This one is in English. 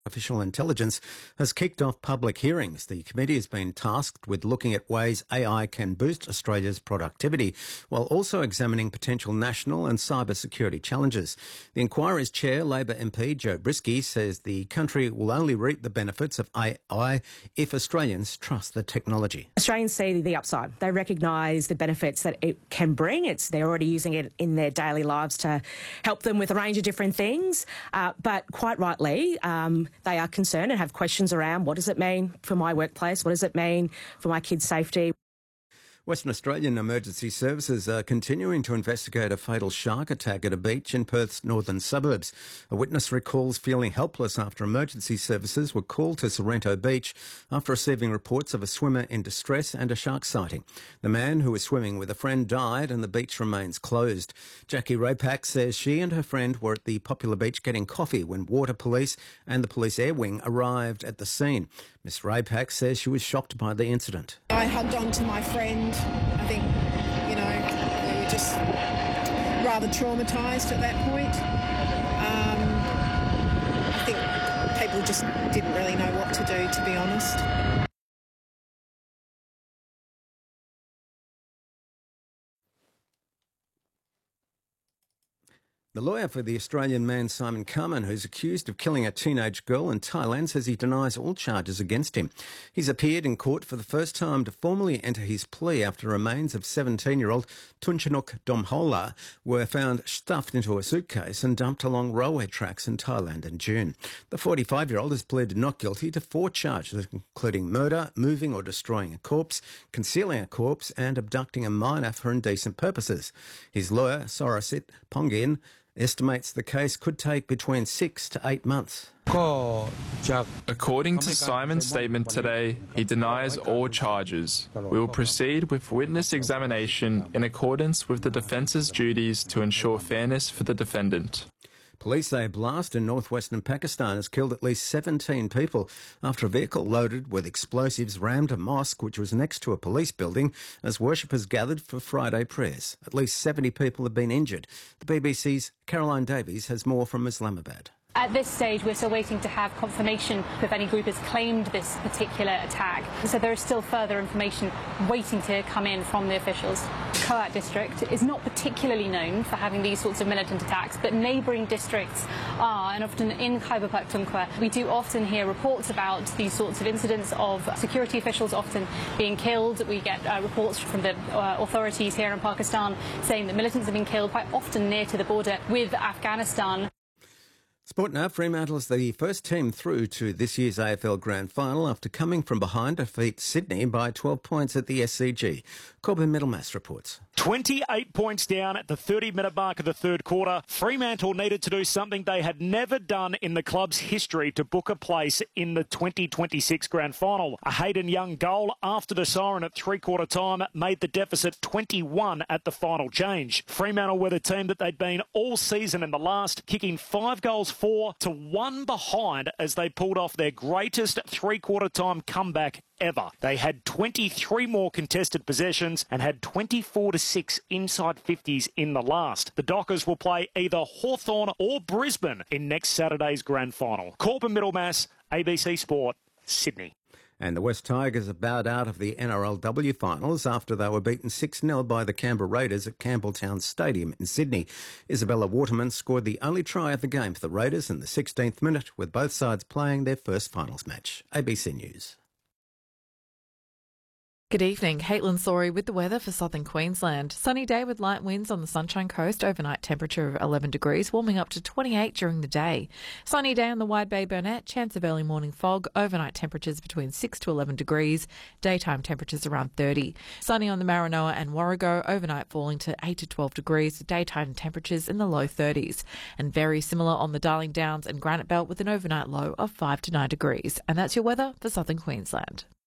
Artificial intelligence has kicked off public hearings. The committee has been tasked with looking at ways AI can boost Australia's productivity, while also examining potential national and cyber security challenges. The inquiry's chair, Labor MP Joe Brisky, says the country will only reap the benefits of AI if Australians trust the technology. Australians see the upside. They recognise the benefits that it can bring. They're already using it in their daily lives to help them with a range of different things. But quite rightly, they are concerned and have questions around what does it mean for my workplace? What does it mean for my kids' safety? Western Australian Emergency Services are continuing to investigate a fatal shark attack at a beach in Perth's northern suburbs. A witness recalls feeling helpless after emergency services were called to Sorrento Beach after receiving reports of a swimmer in distress and a shark sighting. The man who was swimming with a friend died and the beach remains closed. Jackie Rapak says she and her friend were at the popular beach getting coffee when water police and the police air wing arrived at the scene. Ms Rapak says she was shocked by the incident. I hugged on to my friend. I think, we were just rather traumatised at that point. I think people just didn't really know what to do, to be honest. The lawyer for the Australian man Simon Carman, who's accused of killing a teenage girl in Thailand, says he denies all charges against him. He's appeared in court for the first time to formally enter his plea after remains of 17-year-old Tunchanuk Domhola were found stuffed into a suitcase and dumped along railway tracks in Thailand in June. The 45-year-old has pleaded not guilty to 4 charges, including murder, moving or destroying a corpse, concealing a corpse and abducting a minor for indecent purposes. His lawyer, Sorasit Pongin, estimates the case could take between 6 to 8 months. According to Simon's statement today, he denies all charges. We will proceed with witness examination in accordance with the defence's duties to ensure fairness for the defendant. Police say a blast in northwestern Pakistan has killed at least 17 people after a vehicle loaded with explosives rammed a mosque which was next to a police building as worshippers gathered for Friday prayers. At least 70 people have been injured. The BBC's Caroline Davies has more from Islamabad. At this stage, we're still waiting to have confirmation if any group has claimed this particular attack. So there is still further information waiting to come in from the officials. Kohat district is not particularly known for having these sorts of militant attacks, but neighbouring districts are, and often in Khyber Pakhtunkhwa, we do often hear reports about these sorts of incidents of security officials often being killed. We get reports from the authorities here in Pakistan saying that militants have been killed quite often near to the border with Afghanistan. Sport now. Fremantle is the first team through to this year's AFL Grand Final after coming from behind to defeat Sydney by 12 points at the SCG. Corbin Middlemass reports. 28 points down at the 30-minute mark of the third quarter. Fremantle needed to do something they had never done in the club's history to book a place in the 2026 Grand Final. A Hayden Young goal after the siren at three-quarter time made the deficit 21 at the final change. Fremantle were the team that they'd been all season in the last, kicking 5 goals 4 to 1 behind as they pulled off their greatest three-quarter time comeback ever. They had 23 more contested possessions and had 24-6 inside 50s in the last. The Dockers will play either Hawthorn or Brisbane in next Saturday's Grand Final. Corbin Middlemass, ABC Sport, Sydney. And the West Tigers have bowed out of the NRLW finals after they were beaten 6-0 by the Canberra Raiders at Campbelltown Stadium in Sydney. Isabella Waterman scored the only try of the game for the Raiders in the 16th minute, with both sides playing their first finals match. ABC News. Good evening. Caitlin Sorey with the weather for southern Queensland. Sunny day with light winds on the Sunshine Coast, overnight temperature of 11 degrees, warming up to 28 during the day. Sunny day on the Wide Bay Burnett, chance of early morning fog, overnight temperatures between 6 to 11 degrees, daytime temperatures around 30. Sunny on the Maranoa and Warrego, overnight falling to 8 to 12 degrees, daytime temperatures in the low 30s. And very similar on the Darling Downs and Granite Belt with an overnight low of 5 to 9 degrees. And that's your weather for southern Queensland.